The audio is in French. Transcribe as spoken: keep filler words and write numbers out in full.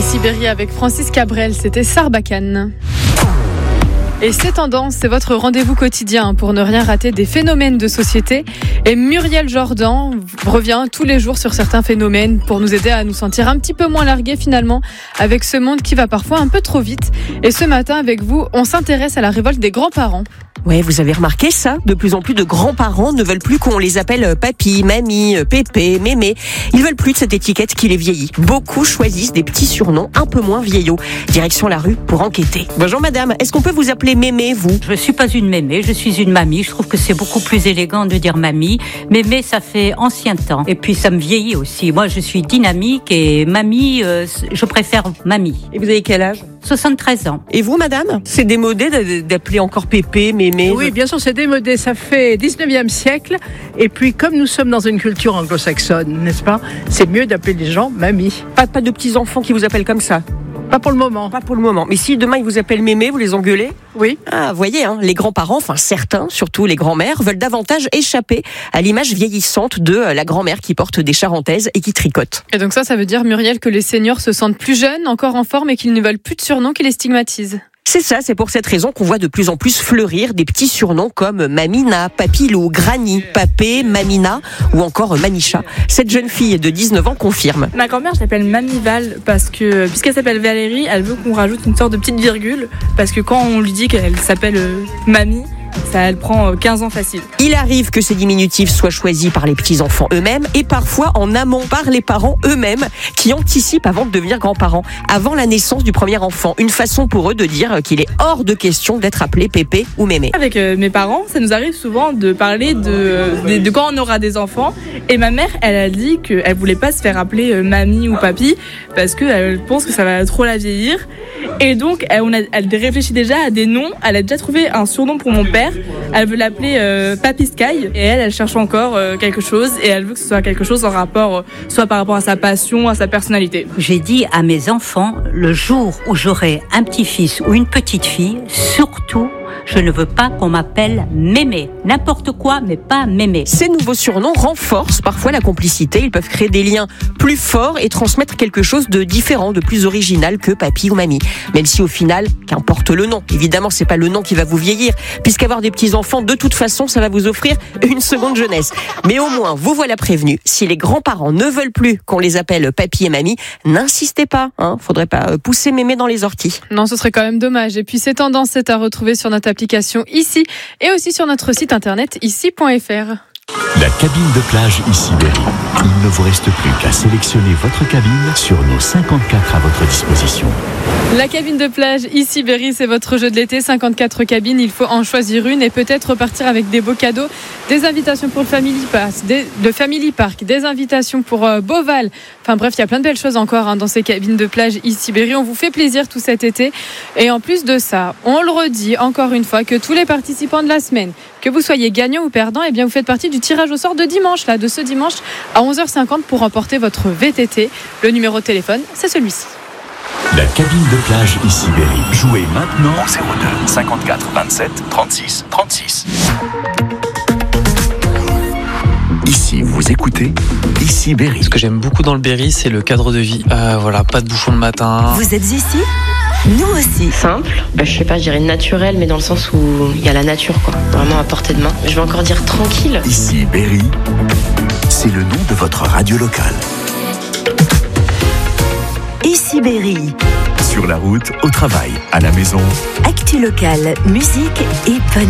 Ici Berry avec Francis Cabrel, c'était Sarbacane. Et C'est Tendance, c'est votre rendez-vous quotidien pour ne rien rater des phénomènes de société. Et Muriel Jordan revient tous les jours sur certains phénomènes pour nous aider à nous sentir un petit peu moins largués finalement avec ce monde qui va parfois un peu trop vite. Et ce matin avec vous, on s'intéresse à la révolte des grands-parents. Ouais, vous avez remarqué ça ? De plus en plus de grands-parents ne veulent plus qu'on les appelle papy, mamie, pépé, mémé. Ils veulent plus de cette étiquette qui les vieillit. Beaucoup choisissent des petits surnoms un peu moins vieillots. Direction la rue pour enquêter. Bonjour madame, est-ce qu'on peut vous appeler mémé, vous ? Je suis pas une mémé, je suis une mamie. Je trouve que c'est beaucoup plus élégant de dire mamie. Mémé, ça fait ancien temps. Et puis ça me vieillit aussi. Moi, je suis dynamique et mamie, euh, je préfère mamie. Et vous avez quel âge ? soixante-treize ans. Et vous, madame ? C'est démodé d'appeler encore pépé, mémé ? Oui, bien sûr, c'est démodé. Ça fait dix-neuvième siècle. Et puis, comme nous sommes dans une culture anglo-saxonne, n'est-ce pas ? C'est mieux d'appeler les gens mamie. Pas, pas de petits enfants qui vous appellent comme ça ? Pas pour le moment. Pas pour le moment. Mais si demain ils vous appellent mémé, vous les engueulez ? Oui. Ah, voyez, hein, les grands-parents, enfin certains, surtout les grands-mères, veulent davantage échapper à l'image vieillissante de la grand-mère qui porte des charentaises et qui tricote. Et donc ça, ça veut dire, Muriel, que les seniors se sentent plus jeunes, encore en forme et qu'ils ne veulent plus de surnoms qui les stigmatisent. C'est ça, c'est pour cette raison qu'on voit de plus en plus fleurir des petits surnoms comme Mamina, Papilou, Granny, Papé, Mamina ou encore Manicha. Cette jeune fille de dix-neuf ans confirme. Ma grand-mère, je l'appelle Mamie Val parce que, puisqu'elle s'appelle Valérie, elle veut qu'on rajoute une sorte de petite virgule parce que quand on lui dit qu'elle s'appelle euh, Mamie, ça, elle prend quinze ans facile. Il arrive que ces diminutifs soient choisis par les petits-enfants eux-mêmes et parfois en amont par les parents eux-mêmes qui anticipent avant de devenir grands-parents, avant la naissance du premier enfant. Une façon pour eux de dire qu'il est hors de question d'être appelé pépé ou mémé. Avec euh, mes parents, ça nous arrive souvent de parler de, de, de quand on aura des enfants. Et ma mère, elle a dit qu'elle voulait pas se faire appeler euh, mamie ou papy parce qu'elle pense que ça va trop la vieillir. Et donc, elle, on a, elle réfléchit déjà à des noms. Elle a déjà trouvé un surnom pour mon père. Elle veut l'appeler euh, Papy Sky. Et elle, elle cherche encore euh, quelque chose. Et elle veut que ce soit quelque chose en rapport, euh, soit par rapport à sa passion, à sa personnalité. J'ai dit à mes enfants, le jour où j'aurai un petit-fils ou une petite-fille, surtout, je ne veux pas qu'on m'appelle mémé. N'importe quoi, mais pas mémé. Ces nouveaux surnoms renforcent parfois la complicité. Ils peuvent créer des liens plus forts et transmettre quelque chose de différent, de plus original que papy ou mamie. Même si au final, qu'importe le nom. Évidemment, c'est pas le nom qui va vous vieillir, puisqu'avoir des petits-enfants, de toute façon, ça va vous offrir une seconde jeunesse. Mais au moins, vous voilà prévenus. Si les grands-parents ne veulent plus qu'on les appelle papy et mamie, n'insistez pas. Hein. Faudrait pas pousser mémé dans les orties. Non, ce serait quand même dommage. Et puis, C'est Tendance, c'est à retrouver sur notre application Ici et aussi sur notre site internet ici point f r. La cabine de plage Ici Berry. Il ne vous reste plus qu'à sélectionner votre cabine sur nos cinquante-quatre à votre disposition. La cabine de plage Ici Berry, c'est votre jeu de l'été. cinquante-quatre cabines, il faut en choisir une et peut-être repartir avec des beaux cadeaux, des invitations pour le Family Pass, des, le Family Park, des invitations pour euh, Beauval. Enfin bref, il y a plein de belles choses encore hein, dans ces cabines de plage Ici Berry. On vous fait plaisir tout cet été. Et en plus de ça, on le redit encore une fois que tous les participants de la semaine, que vous soyez gagnant ou perdant, eh bien vous faites partie du tirage au sort de dimanche, là, de ce dimanche à onze heures cinquante pour remporter votre V T T. Le numéro de téléphone, c'est celui-ci. La cabine de plage Ici Berry. Jouez maintenant au zéro deux cinquante-quatre vingt-sept trente-six trente-six. Ici, vous écoutez Ici Berry. Ce que j'aime beaucoup dans le Berry, c'est le cadre de vie. Euh, voilà, pas de bouchon le matin. Vous êtes ici ? Nous aussi. Simple, bah, je sais pas, je dirais naturel, mais dans le sens où il y a la nature, quoi. Vraiment à portée de main. Je vais encore dire tranquille. Ici Berry, c'est le nom de votre radio locale. Ici Berry. Sur la route, au travail, à la maison. Actu locale, musique et bonne